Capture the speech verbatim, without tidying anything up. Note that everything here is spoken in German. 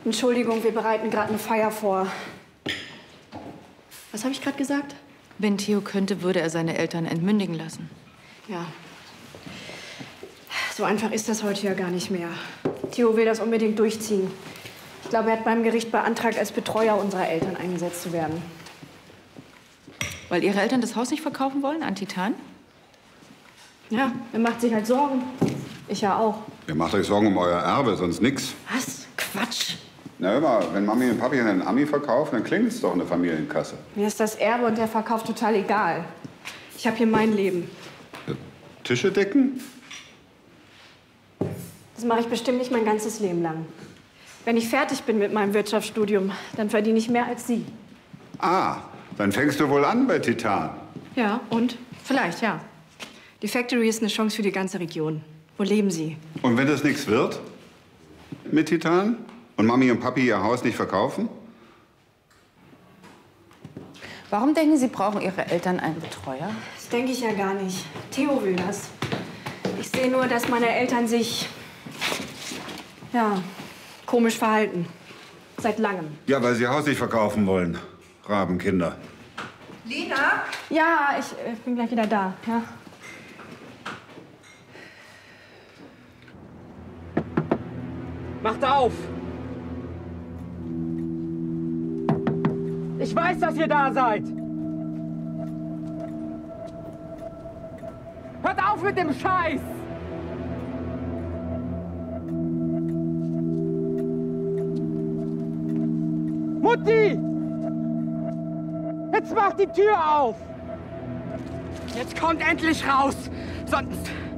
Entschuldigung, wir bereiten gerade eine Feier vor. Was habe ich gerade gesagt? Wenn Theo könnte, würde er seine Eltern entmündigen lassen. Ja. So einfach ist das heute ja gar nicht mehr. Theo will das unbedingt durchziehen. Ich glaube, er hat beim Gericht beantragt, als Betreuer unserer Eltern eingesetzt zu werden. Weil Ihre Eltern das Haus nicht verkaufen wollen an Titan? Ja, er macht sich halt Sorgen. Ich ja auch. Ihr macht euch Sorgen um euer Erbe, sonst nix. Was? Quatsch. Na immer, wenn Mami und Papi einen Ami verkaufen, dann klingelt es doch in der Familienkasse. Mir ist das Erbe und der Verkauf total egal. Ich habe hier mein Leben. Tische decken? Das mache ich bestimmt nicht mein ganzes Leben lang. Wenn ich fertig bin mit meinem Wirtschaftsstudium, dann verdiene ich mehr als Sie. Ah, dann fängst du wohl an bei Titan. Ja, und? Vielleicht, ja. Die Factory ist eine Chance für die ganze Region. Wo leben Sie? Und wenn das nichts wird mit Titan und Mami und Papi ihr Haus nicht verkaufen? Warum denken Sie, brauchen Ihre Eltern einen Betreuer? Das denke ich ja gar nicht. Theo will das. Ich sehe nur, dass meine Eltern sich, ja, komisch verhalten. Seit langem. Ja, weil sie ihr Haus nicht verkaufen wollen. Rabenkinder. Lina? Ja, ich äh, bin gleich wieder da. Ja. Macht auf! Ich weiß, dass ihr da seid! Hört auf mit dem Scheiß! Mutti! Jetzt macht die Tür auf! Jetzt kommt endlich raus! Sonst...